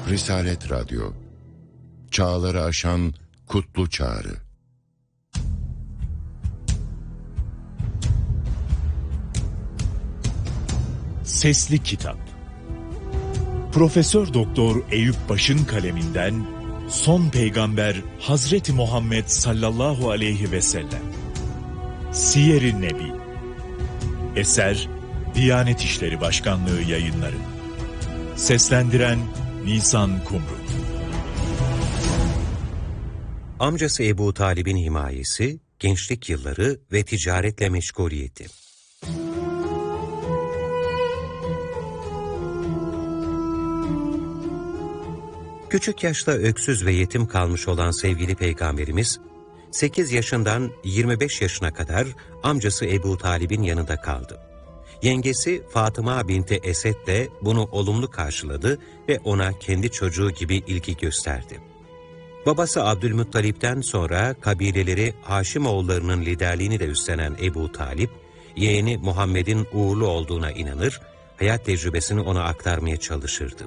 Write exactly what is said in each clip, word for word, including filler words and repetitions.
Risalet Radyo, çağları aşan kutlu çağrı. Sesli Kitap. Profesör Doktor Eyüp Baş'ın kaleminden Son Peygamber Hazreti Muhammed sallallahu aleyhi ve sellem. Siyer-i Nebi. Eser Diyanet İşleri Başkanlığı Yayınları. Seslendiren Nisan Kumru. Amcası Ebu Talib'in himayesi, gençlik yılları ve ticaretle meşguliyeti. Küçük yaşta öksüz ve yetim kalmış olan sevgili Peygamberimiz, sekiz yaşından yirmi beş yaşına kadar amcası Ebu Talib'in yanında kaldı. Yengesi Fatıma binti Esed de bunu olumlu karşıladı ve ona kendi çocuğu gibi ilgi gösterdi. Babası Abdülmuttalip'ten sonra kabileleri Haşimoğullarının liderliğini de üstlenen Ebu Talip, yeğeni Muhammed'in uğurlu olduğuna inanır, hayat tecrübesini ona aktarmaya çalışırdı.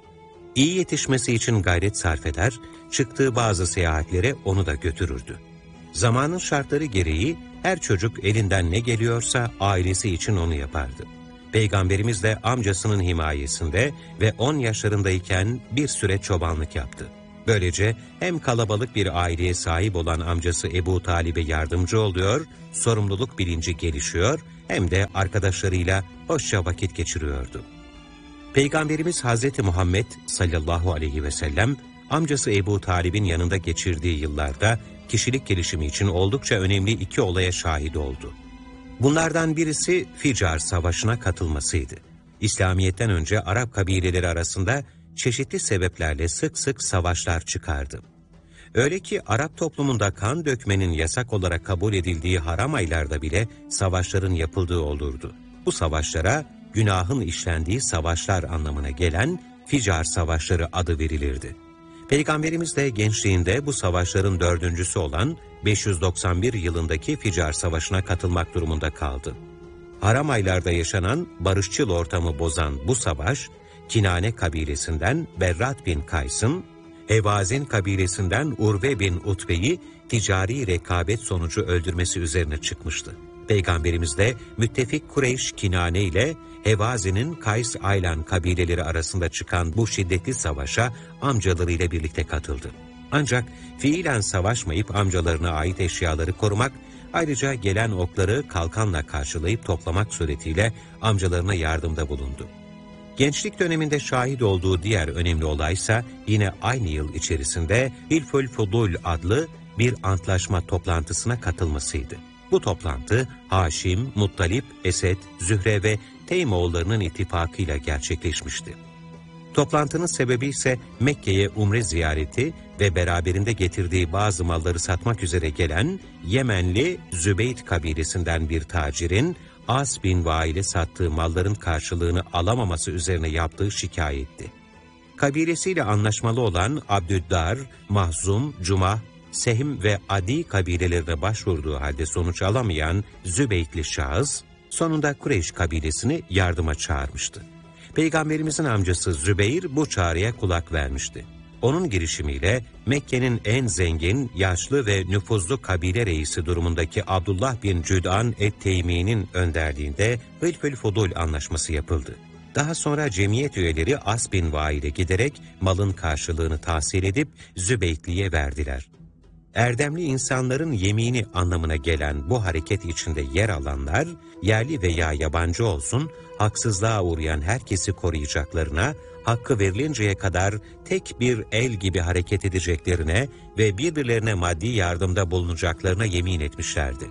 İyi yetişmesi için gayret sarf eder, çıktığı bazı seyahatlere onu da götürürdü. Zamanın şartları gereği her çocuk elinden ne geliyorsa ailesi için onu yapardı. Peygamberimiz de amcasının himayesinde ve on yaşlarındayken bir süre çobanlık yaptı. Böylece hem kalabalık bir aileye sahip olan amcası Ebu Talib'e yardımcı oluyor, sorumluluk bilinci gelişiyor, hem de arkadaşlarıyla hoşça vakit geçiriyordu. Peygamberimiz Hazreti Muhammed sallallahu aleyhi ve sellem, amcası Ebu Talib'in yanında geçirdiği yıllarda kişilik gelişimi için oldukça önemli iki olaya şahit oldu. Bunlardan birisi Ficar Savaşı'na katılmasıydı. İslamiyet'ten önce Arap kabileleri arasında çeşitli sebeplerle sık sık savaşlar çıkardı. Öyle ki Arap toplumunda kan dökmenin yasak olarak kabul edildiği haram aylarda bile savaşların yapıldığı olurdu. Bu savaşlara günahın işlendiği savaşlar anlamına gelen Ficar Savaşları adı verilirdi. Peygamberimiz de gençliğinde bu savaşların dördüncüsü olan beş yüz doksan bir yılındaki Ficar Savaşı'na katılmak durumunda kaldı. Haram aylarda yaşanan barışçıl ortamı bozan bu savaş, Kinane kabilesinden Berrat bin Kays'ın, Hevazin kabilesinden Urve bin Utbe'yi ticari rekabet sonucu öldürmesi üzerine çıkmıştı. Peygamberimiz de müttefik Kureyş Kinane ile Hevazi'nin Kays Aylan kabileleri arasında çıkan bu şiddetli savaşa amcalarıyla birlikte katıldı. Ancak fiilen savaşmayıp amcalarına ait eşyaları korumak, ayrıca gelen okları kalkanla karşılayıp toplamak suretiyle amcalarına yardımda bulundu. Gençlik döneminde şahit olduğu diğer önemli olaysa yine aynı yıl içerisinde Hilful Fudul adlı bir antlaşma toplantısına katılmasıydı. Bu toplantı Haşim, Muttalip, Esed, Zühre ve Teymoğullarının ittifakıyla gerçekleşmişti. Toplantının sebebi ise Mekke'ye umre ziyareti ve beraberinde getirdiği bazı malları satmak üzere gelen Yemenli Zübeyt kabilesinden bir tacirin As bin Vail'e sattığı malların karşılığını alamaması üzerine yaptığı şikayetti. Kabilesiyle anlaşmalı olan Abdüddar, Mahzum, Cumah, Sehm ve Adi kabilelerine başvurduğu halde sonuç alamayan Zübeytli şahıs, sonunda Kureyş kabilesini yardıma çağırmıştı. Peygamberimizin amcası Zübeyir bu çağrıya kulak vermişti. Onun girişimiyle Mekke'nin en zengin, yaşlı ve nüfuzlu kabile reisi durumundaki Abdullah bin Cüd'an et-Teymi'nin önderliğinde Hilful Fudul anlaşması yapıldı. Daha sonra cemiyet üyeleri As bin Vail'e giderek malın karşılığını tahsil edip Zübeytli'ye verdiler. Erdemli insanların yemini anlamına gelen bu hareket içinde yer alanlar, yerli veya yabancı olsun, haksızlığa uğrayan herkesi koruyacaklarına, hakkı verilinceye kadar tek bir el gibi hareket edeceklerine ve birbirlerine maddi yardımda bulunacaklarına yemin etmişlerdi.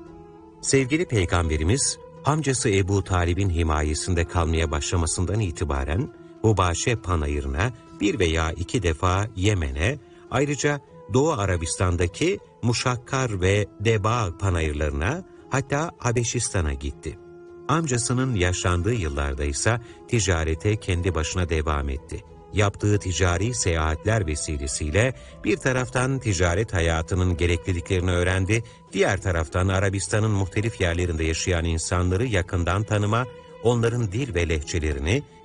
Sevgili Peygamberimiz, amcası Ebu Talib'in himayesinde kalmaya başlamasından itibaren, Hubaşe panayırına bir veya iki defa Yemen'e, ayrıca Doğu Arabistan'daki Muşakkar ve Deba panayırlarına, hatta Habeşistan'a gitti. Amcasının yaşlandığı yıllarda ise ticarete kendi başına devam etti. Yaptığı ticari seyahatler vesilesiyle bir taraftan ticaret hayatının gerekliliklerini öğrendi, diğer taraftan Arabistan'ın muhtelif yerlerinde yaşayan insanları yakından tanıma, onların dil ve lehçelerini,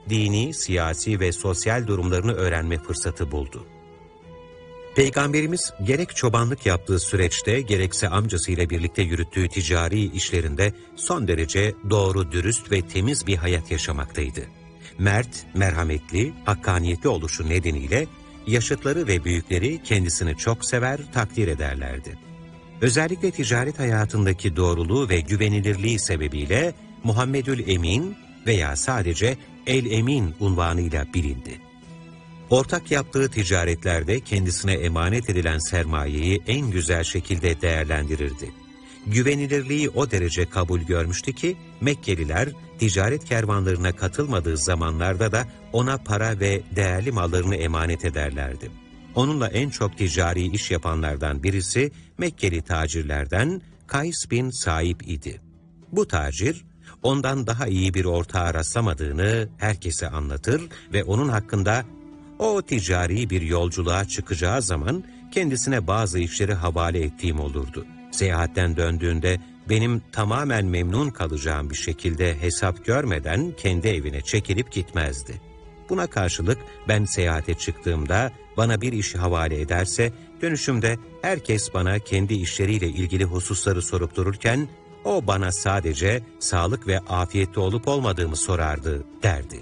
dini, siyasi ve sosyal durumlarını öğrenme fırsatı buldu. Peygamberimiz gerek çobanlık yaptığı süreçte gerekse amcasıyla birlikte yürüttüğü ticari işlerinde son derece doğru, dürüst ve temiz bir hayat yaşamaktaydı. Mert, merhametli, hakkaniyetli oluşu nedeniyle yaşıtları ve büyükleri kendisini çok sever, takdir ederlerdi. Özellikle ticaret hayatındaki doğruluğu ve güvenilirliği sebebiyle Muhammedül Emin veya sadece El-Emin unvanıyla bilindi. Ortak yaptığı ticaretlerde kendisine emanet edilen sermayeyi en güzel şekilde değerlendirirdi. Güvenilirliği o derece kabul görmüştü ki Mekkeliler ticaret kervanlarına katılmadığı zamanlarda da ona para ve değerli mallarını emanet ederlerdi. Onunla en çok ticari iş yapanlardan birisi Mekkeli tacirlerden Kays bin Saib idi. Bu tacir, ondan daha iyi bir ortağa rastlamadığını herkese anlatır ve onun hakkında o ticari bir yolculuğa çıkacağı zaman kendisine bazı işleri havale ettiğim olurdu. Seyahatten döndüğünde benim tamamen memnun kalacağım bir şekilde hesap görmeden kendi evine çekilip gitmezdi. Buna karşılık ben seyahate çıktığımda bana bir işi havale ederse dönüşümde herkes bana kendi işleriyle ilgili hususları sorup dururken o bana sadece sağlık ve afiyette olup olmadığımı sorardı derdi.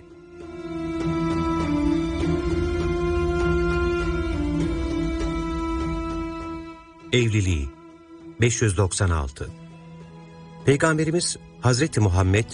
Evliliği beş yüz doksan altı Peygamberimiz Hazreti Muhammed